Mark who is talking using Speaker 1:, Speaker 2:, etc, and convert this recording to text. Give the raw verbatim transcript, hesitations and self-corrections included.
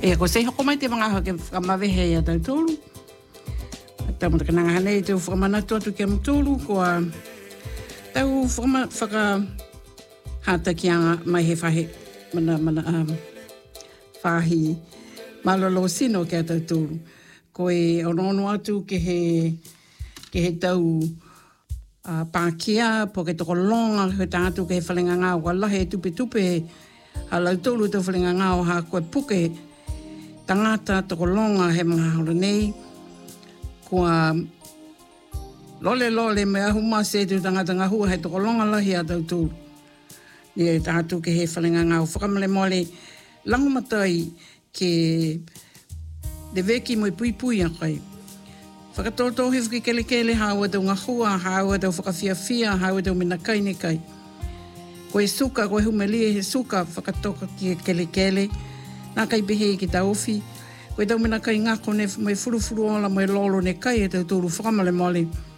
Speaker 1: E ko se hoko mai te mga hake whakamawehe ia tau tōru. Tau mata kananga hanei te whakamanatua tu kia mtōru ko a tau whaka hata ki anga mai he whahe mana mana um, whahi malolo sino kia tau tōru. Ko e onono atu ke he, ke he tau uh, pākia po ke toko longa he tātu ke he whalenga ngā o lahe tupe tupe ha lau tōru tau whalenga ngā o ha koe puke tangata toko longa he mga hora nei. Kua lole lole me ahu mase tu tangata ngā hua he toko longa lahi a tau tūru. Ni e tātu ke he whalenga ngā o whakamale mole langumatai ke de veki mo pui pui a kai. Whakatoto he whaki kele kele haua tau ngā hua, haua tau whakawhia whia, haua tau mina kai ne kai. Koe suka, koe humelia he suka whakatoka ki kele kele. Nā kai behe ki ta ofi. Koe tau mina kai ngako ne mai furu furu ola mai lolo ne kai e tau tūru whakamale mole.